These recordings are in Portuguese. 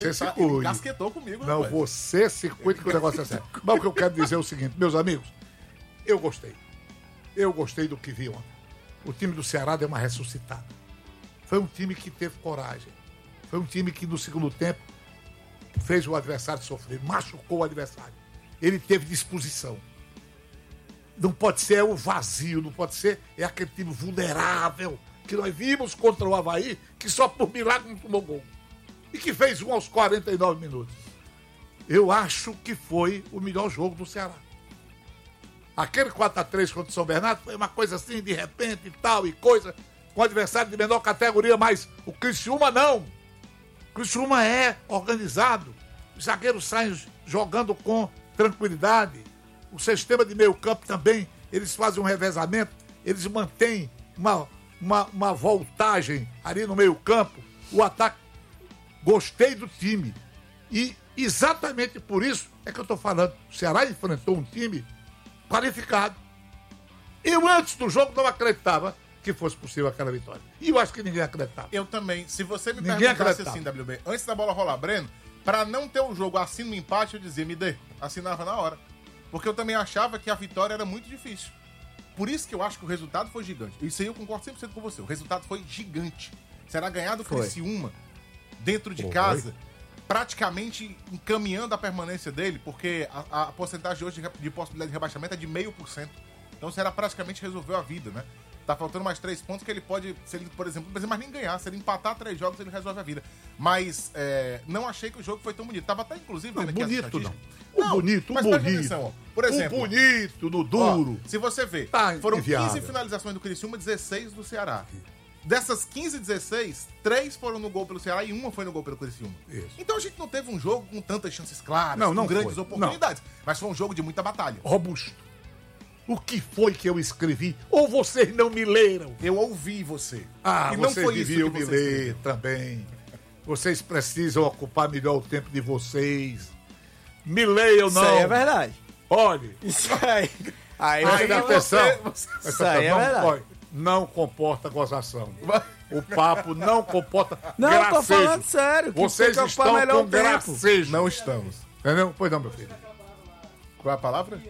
Você se cuide. Casquetou comigo, Não, rapaz. você se cuide que o negócio é sério. Mas o que eu quero dizer é o seguinte, meus amigos, eu gostei. Eu gostei do que vi ontem. O time do Ceará deu uma ressuscitada. Foi um time que teve coragem. Foi um time que no segundo tempo fez o adversário sofrer, machucou o adversário. Ele teve disposição. Não pode ser o vazio, não pode ser aquele time vulnerável que nós vimos contra o Avaí, que só por milagre não tomou gol. E que fez um aos 49 minutos. Eu acho que foi o melhor jogo do Ceará. Aquele 4-3 contra o São Bernardo foi uma coisa assim, de repente e tal, e coisa, com adversário de menor categoria, mas o Criciúma não. O Criciúma é organizado. Os zagueiros saem jogando com tranquilidade. O sistema de meio campo também, eles fazem um revezamento, eles mantêm uma voltagem ali no meio campo. O ataque, gostei do time. E exatamente por isso é que eu estou falando. O Ceará enfrentou um time qualificado. Eu antes do jogo não acreditava que fosse possível aquela vitória. E eu acho que ninguém acreditava. Eu também. Se você me Ninguém perguntasse acreditava. assim, WB, antes da bola rolar, Breno, pra não ter o jogo assim no empate, eu dizia, me dê. Assinava na hora. Porque eu também achava que a vitória era muito difícil. Por isso que eu acho que o resultado foi gigante. Isso aí eu concordo 100% com você. O resultado foi gigante. Será ganhar do Criciúma dentro de casa, praticamente encaminhando a permanência dele, porque a porcentagem hoje de possibilidade de rebaixamento é de 0,5%. Então o Ceará praticamente resolveu a vida, né? Tá faltando mais 3 pontos que ele pode, se ele, por exemplo, não precisa mais nem ganhar. Se ele empatar 3 jogos, ele resolve a vida. Mas não achei que o jogo foi tão bonito. Tava até, inclusive, Não, vendo aqui as bonito estatísticas. não. O bonito, mas o presta bonito. atenção, ó. Por exemplo, o bonito, no duro. ó, se você ver, Tá foram inviável. 15 finalizações do Criciúma, 16 do Ceará. Dessas 15, 16, 3 foram no gol pelo Ceará e uma foi no gol pelo Criciúma. Isso. Então a gente não teve um jogo com tantas chances claras, Não com grandes foi. oportunidades. Mas foi um jogo de muita batalha. Robusto. O que foi que eu escrevi? Ou vocês não me leram? Eu ouvi você. Ah, e não vocês foi isso que deviam me você ler escreveu. também. Vocês precisam ocupar melhor o tempo de vocês. Me leiam, não. Isso aí é verdade. Olhe, Isso aí. Aí preste você- atenção. Isso aí é não, verdade. olha, não comporta gozação. O papo não comporta Não, eu tô gracejo. falando sério. que Vocês tem que ocupar estão melhor com o tempo. gracejo. Não estamos. Entendeu? Pois não, meu filho. Qual é a palavra?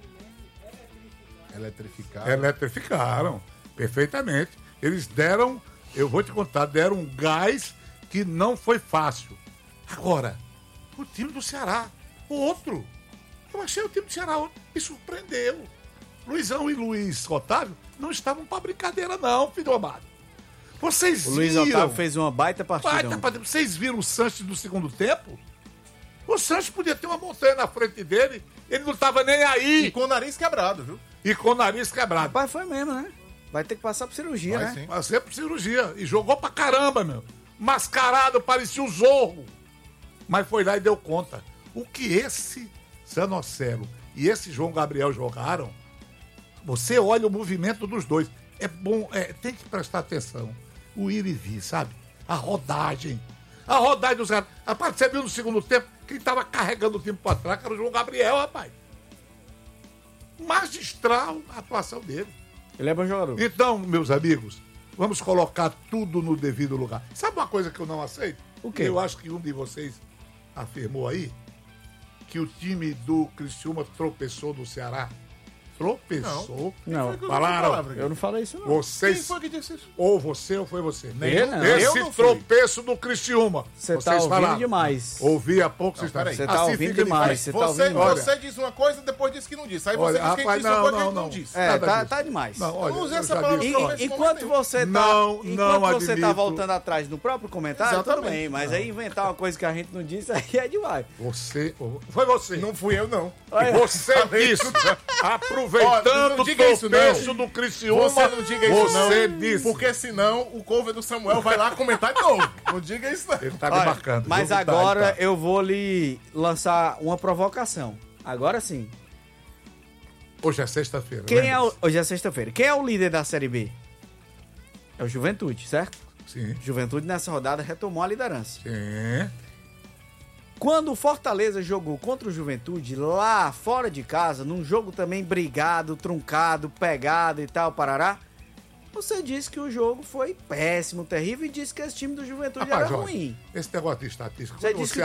Eletrificar. Eletrificaram perfeitamente. Eles deram, eu vou te contar, deram um gás que não foi fácil. Agora, o time do Ceará, o outro. Eu achei o time do Ceará ontem, me surpreendeu. Luizão e Luiz Otávio não estavam pra brincadeira não, filho amado. Vocês O Luiz viram? Otávio fez uma baita partida. Baita ontem. partida. Vocês viram o Sanches no segundo tempo? O Sanches podia ter uma montanha na frente dele, ele não estava nem E aí. com o nariz quebrado, viu? E com o nariz quebrado. Rapaz, foi mesmo, né? Vai ter que passar por cirurgia, Vai né? sim. Passei por cirurgia. E jogou pra caramba, meu. Mascarado, parecia o Zorro. Mas foi lá e deu conta. O que esse Zanocelo e esse João Gabriel jogaram, você olha o movimento dos dois. É bom, tem que prestar atenção. O ir e vir, sabe? A rodagem. A rodagem dos caras. Rapaz, você viu no segundo tempo quem tava carregando o time pra trás, que era o João Gabriel, rapaz. Magistral a atuação dele. Ele é bom jogador. Então, meus amigos, vamos colocar tudo no devido lugar. Sabe uma coisa que eu não aceito? O quê? Eu acho que um de vocês afirmou aí que o time do Criciúma tropeçou no Ceará. Tropeçou? Não, Foi que eu Falaram. não falei, eu não falei isso, não. Quem Vocês, foi que disse isso? ou você ou foi você. Eu não. Esse Eu não fui. tropeço do Criciúma. Você tá Vocês ouvindo falaram. demais. Ouvi há pouco, vocês peraí. Você tá Assim ouvindo fica demais. difícil. Você tá ouvindo Olha, Você diz uma coisa e depois diz que não disse. Aí você Olha, diz que a gente rapaz, disse uma coisa que a não, gente não não. disse. É, Nada tá disso. demais. Não, olha, Não use eu essa já palavra disse, pra olha, momento Enquanto nenhum. você tá, Não enquanto você tá admito. voltando atrás no próprio comentário, Exatamente. também. Mas aí inventar uma coisa que a gente não disse, aí é demais. Você. Foi você. Não fui eu, não. Olha, Você disse, aproveitando Ó, não o diga isso, não. tropeço do Criciúma, Você não diga isso, não. você disse. Porque senão o cover do Samuel vai lá comentar de novo. Não diga isso, não. Ele tá me olha, marcando. mas viu? agora Tá. eu vou lhe lançar uma provocação. Agora sim. Hoje é sexta-feira. Quem é lembra-se? hoje é sexta-feira. Quem é o líder da Série B? É o Juventude, certo? Sim, Juventude nessa rodada retomou a liderança. sim. Quando o Fortaleza jogou contra o Juventude lá fora de casa, num jogo também brigado, truncado, pegado e tal, parará, você disse que o jogo foi péssimo, terrível e disse que esse time do Juventude Rapaz, era olha, ruim. esse negócio de estatística, Você quando disse você